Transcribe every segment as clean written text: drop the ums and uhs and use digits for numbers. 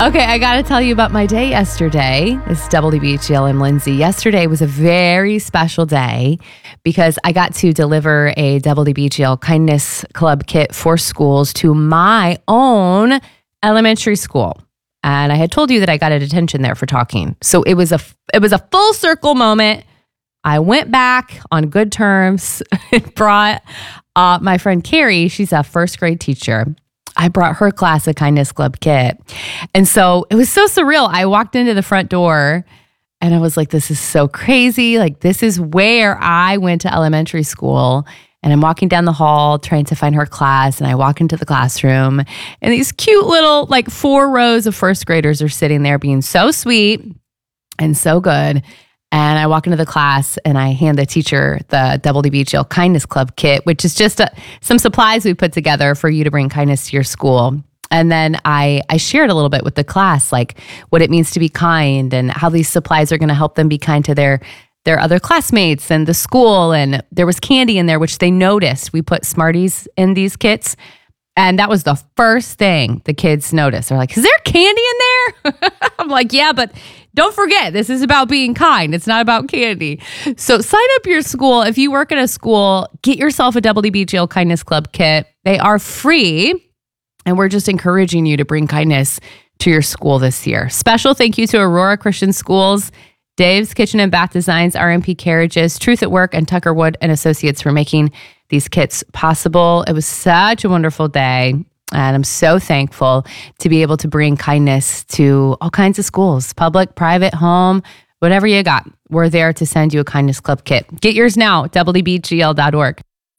Okay, I got to tell you about my day yesterday. It's WBGL. I'm Lindsay. Yesterday was a very special day because I got to deliver a WBGL Kindness Club kit for schools to my own elementary school. And I had told you that I got a detention there for talking. So it was a full circle moment. I went back on good terms and brought my friend Carrie. She's a first grade teacher. I brought her class a Kindness Club kit. And so it was so surreal. I walked into the front door and I was like, this is so crazy. Like, this is where I went to elementary school. And I'm walking down the hall trying to find her class. And I walk into the classroom and these cute little, 4 rows of first graders are sitting there being so sweet and so good. And I walk into the class and I hand the teacher the WBGL Kindness Club kit, which is just some supplies we put together for you to bring kindness to your school. And then I shared a little bit with the class, like what it means to be kind and how these supplies are going to help them be kind to their other classmates and the school. And there was candy in there, which they noticed. We put Smarties in these kits. And that was the first thing the kids noticed. They're like, is there candy in there? I'm like, yeah, but don't forget, this is about being kind. It's not about candy. So sign up your school. If you work at a school, get yourself a WBGL Kindness Club kit. They are free. And we're just encouraging you to bring kindness to your school this year. Special thank you to Aurora Christian Schools, Dave's Kitchen and Bath Designs, RMP Carriages, Truth at Work, and Tucker Wood and Associates for making these kits possible. It was such a wonderful day. And I'm so thankful to be able to bring kindness to all kinds of schools, public, private, home, whatever you got. We're there to send you a Kindness Club kit. Get yours now at WBGL.org.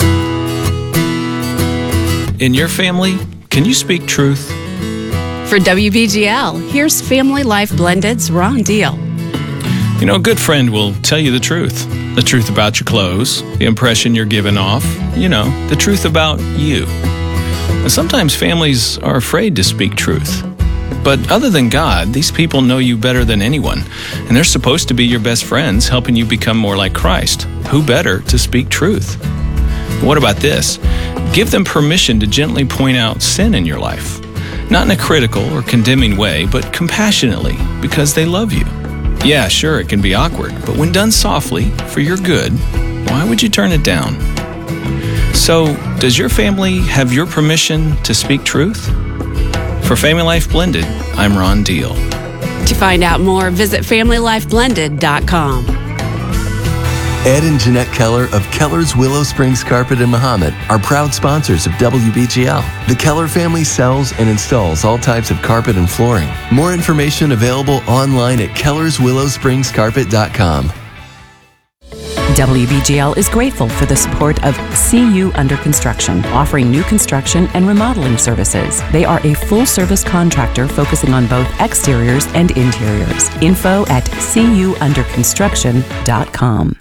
In your family, can you speak truth? For WBGL, here's Family Life Blended's Ron Deal. You know, a good friend will tell you the truth about your clothes, the impression you're giving off, the truth about you. And sometimes families are afraid to speak truth. But other than God, these people know you better than anyone, and they're supposed to be your best friends, helping you become more like Christ. Who better to speak truth? What about this? Give them permission to gently point out sin in your life. Not in a critical or condemning way, but compassionately, because they love you. Yeah, sure, it can be awkward, but when done softly, for your good, why would you turn it down? So, does your family have your permission to speak truth? For Family Life Blended, I'm Ron Deal. To find out more, visit FamilyLifeBlended.com. Ed and Jeanette Keller of Keller's Willow Springs Carpet in Mahomet are proud sponsors of WBGL. The Keller family sells and installs all types of carpet and flooring. More information available online at kellerswillowspringscarpet.com. WBGL is grateful for the support of CU Under Construction, offering new construction and remodeling services. They are a full-service contractor focusing on both exteriors and interiors. Info at CUunderconstruction.com.